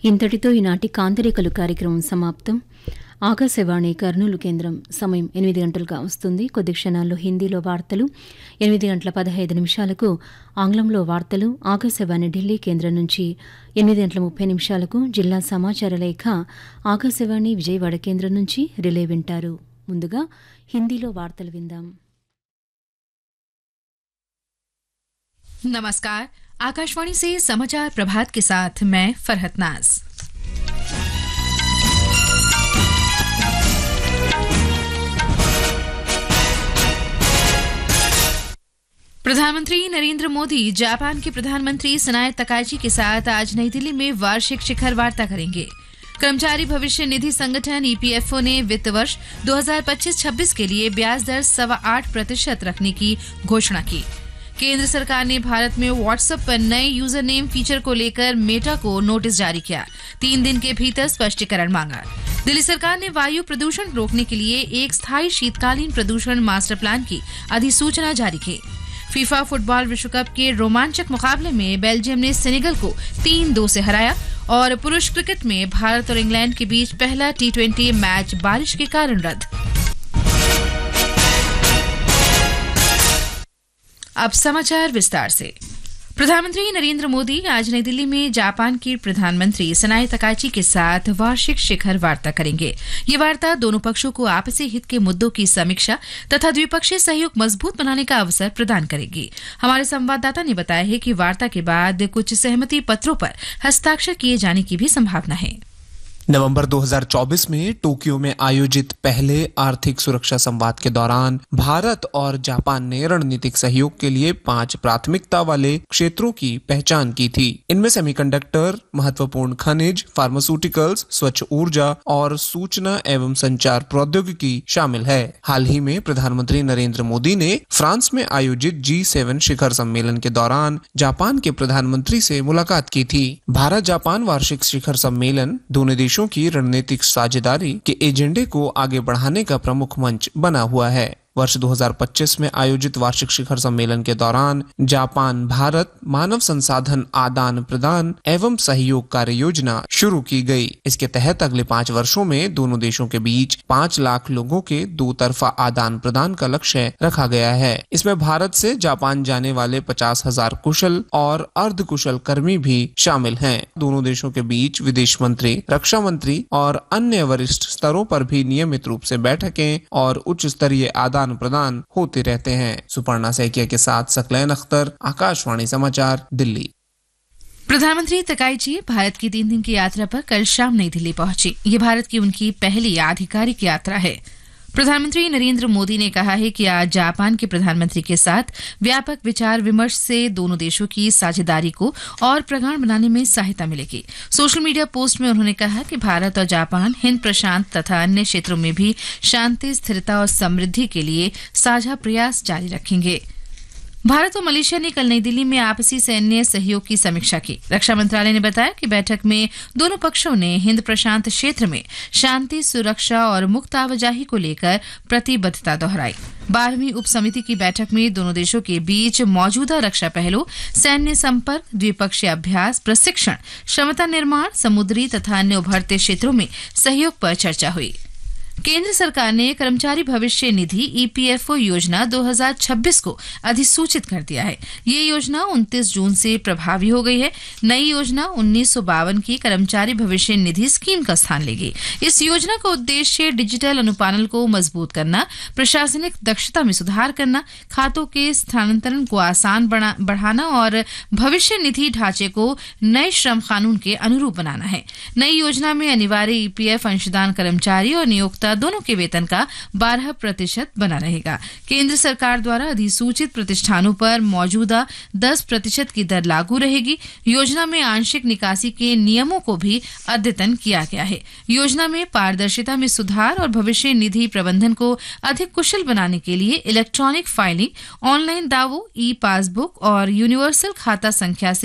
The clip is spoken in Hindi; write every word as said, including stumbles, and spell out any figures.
ఇంతటితో ఈనాటి కాంతిరేఖలు కార్యక్రమం సమాప్తం. ఆకాశవాణి కర్నూలు కేంద్రం సమయం ఎనిమిది గంటలుగా వస్తుంది. కొద్ది క్షణాల్లో హిందీలో వార్తలు, ఎనిమిది గంటల పదహైదు నిమిషాలకు ఆంగ్లంలో వార్తలు ఆకాశవాణి ఢిల్లీ కేంద్రం నుంచి, ఎనిమిది గంటల ముప్పై నిమిషాలకు జిల్లా సమాచార లేఖ ఆకాశవాణి విజయవాడ కేంద్రం నుంచి రిలే వింటారు. ముందుగా హిందీలో వార్తలు విందాం. नमस्कार, आकाशवाणी से समाचार प्रभात के साथ मैं फरहत नाज। प्रधानमंत्री नरेंद्र मोदी जापान के प्रधानमंत्री सनाए तकाइची के साथ आज नई दिल्ली में वार्षिक शिखर वार्ता करेंगे। कर्मचारी भविष्य निधि संगठन ईपीएफओ ने वित्त वर्ष दो हज़ार पच्चीस छब्बीस के लिए ब्याज दर सवा आठ प्रतिशत रखने की घोषणा की। केंद्र सरकार ने भारत में व्हाट्सएप पर नए यूजर नेम फीचर को लेकर मेटा को नोटिस जारी किया। तीन दिन के भीतर स्पष्टीकरण मांगा। दिल्ली सरकार ने वायु प्रदूषण रोकने के लिए एक स्थायी शीतकालीन प्रदूषण मास्टर प्लान की अधिसूचना जारी की। फीफा फुटबॉल विश्व कप के रोमांचक मुकाबले में बेल्जियम ने सेनेगल को तीन दो से हराया और पुरुष क्रिकेट में भारत और इंग्लैंड के बीच पहला टी ट्वेंटी मैच बारिश के कारण रद्द। अब समाचार विस्तार से। प्रधानमंत्री नरेंद्र मोदी आज नई दिल्ली में जापान के प्रधानमंत्री सनाए तकाइची के साथ वार्षिक शिखर वार्ता करेंगे। ये वार्ता दोनों पक्षों को आपसी हित के मुद्दों की समीक्षा तथा द्विपक्षीय सहयोग मजबूत बनाने का अवसर प्रदान करेगी। हमारे संवाददाता ने बताया है कि वार्ता के बाद कुछ सहमति पत्रों पर हस्ताक्षर किए जाने की भी संभावना है। नवंबर दो हज़ार चौबीस में टोक्यो में आयोजित पहले आर्थिक सुरक्षा संवाद के दौरान भारत और जापान ने रणनीतिक सहयोग के लिए पांच प्राथमिकता वाले क्षेत्रों की पहचान की थी। इनमें सेमीकंडक्टर, महत्वपूर्ण खनिज, फार्मास्यूटिकल्स, स्वच्छ ऊर्जा और सूचना एवं संचार प्रौद्योगिकी शामिल है। हाल ही में प्रधानमंत्री नरेंद्र मोदी ने फ्रांस में आयोजित जी सेवन शिखर सम्मेलन के दौरान जापान के प्रधानमंत्री से मुलाकात की थी। भारत जापान वार्षिक शिखर सम्मेलन दोनों देशों की रणनीतिक साझेदारी के एजेंडे को आगे बढ़ाने का प्रमुख मंच बना हुआ है। वर्ष दो हज़ार पच्चीस में आयोजित वार्षिक शिखर सम्मेलन के दौरान जापान भारत मानव संसाधन आदान प्रदान एवं सहयोग कार्य योजना शुरू की गई। इसके तहत अगले पाँच वर्षों में दोनों देशों के बीच पाँच लाख लोगों के दो तरफा आदान प्रदान का लक्ष्य रखा गया है। इसमें भारत से जापान जाने वाले पचास हजार कुशल और अर्ध कुशल कर्मी भी शामिल हैं। दोनों देशों के बीच विदेश मंत्री, रक्षा मंत्री और अन्य वरिष्ठ स्तरों पर भी नियमित रूप से बैठकें और उच्च स्तरीय आदान प्रदान होते रहते हैं। सुपर्णा सैकिया के साथ सकलैन अख्तर, आकाशवाणी समाचार, दिल्ली। प्रधानमंत्री तकाइची भारत की तीन दिन की यात्रा पर कल शाम नई दिल्ली पहुंची। ये भारत की उनकी पहली आधिकारिक यात्रा है। प्रधानमंत्री नरेंद्र मोदी ने कहा है कि आज जापान के प्रधानमंत्री के साथ व्यापक विचार विमर्श से दोनों देशों की साझेदारी को और प्रगाढ़ बनाने में सहायता मिलेगी। सोशल मीडिया पोस्ट में उन्होंने कहा कि भारत और जापान हिंद प्रशांत तथा अन्य क्षेत्रों में भी शांति, स्थिरता और समृद्धि के लिए साझा प्रयास जारी रखेंगे। भारत और मलेशिया ने कल नई दिल्ली में आपसी सैन्य सहयोग की समीक्षा की। रक्षा मंत्रालय ने बताया कि बैठक में दोनों पक्षों ने हिंद प्रशांत क्षेत्र में शांति, सुरक्षा और मुक्त आवाजाही को लेकर प्रतिबद्धता दोहराई। बारहवीं उप समिति की बैठक में दोनों देशों के बीच मौजूदा रक्षा पहलों, सैन्य संपर्क, द्विपक्षीय अभ्यास, प्रशिक्षण, क्षमता निर्माण, समुद्री तथा अन्य उभरते क्षेत्रों में सहयोग पर चर्चा हुई। केंद्र सरकार ने कर्मचारी भविष्य निधि ईपीएफओ योजना दो हज़ार छब्बीस को अधिसूचित कर दिया है। ये योजना उनतीस जून से प्रभावी हो गई है। नई योजना उन्नीस सौ बावन की कर्मचारी भविष्य निधि स्कीम का स्थान लेगी। इस योजना का उद्देश्य डिजिटल अनुपालन को मजबूत करना, प्रशासनिक दक्षता में सुधार करना, खातों के स्थानांतरण को आसान बढ़ाना और भविष्य निधि ढांचे को नए श्रम कानून के अनुरूप बनाना है। नई योजना में अनिवार्य ईपीएफ अंशदान कर्मचारी और नियोक्ता दोनों के वेतन का बारह प्रतिशत बना रहेगा। केंद्र सरकार द्वारा अधिसूचित प्रतिष्ठानों पर मौजूदा दस प्रतिशत की दर लागू रहेगी। योजना में आंशिक निकासी के नियमों को भी अद्यतन किया गया है। योजना में पारदर्शिता में सुधार और भविष्य निधि प्रबंधन को अधिक कुशल बनाने के लिए इलेक्ट्रॉनिक फाइलिंग, ऑनलाइन दावों, ई पासबुक और यूनिवर्सल खाता संख्या से